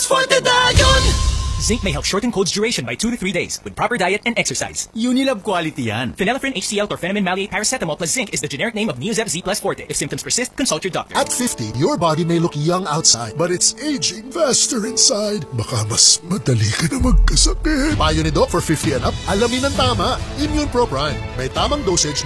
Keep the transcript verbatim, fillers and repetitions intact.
Forte dayon! Zinc may help shorten cold's duration by two to three days with proper diet and exercise. Unilab quality yan. Phenylephrine H C L Torphenamine Maleate Paracetamol plus zinc is the generic name of Neosep Z Plus Forte. If symptoms persist, consult your doctor. At fifty, your body may look young outside, but it's aging faster inside. Baka mas madali ka na magkasakit. Payo ni Doc for fifty and up, alamin ang tama. Immune Pro Prime. May tamang dosage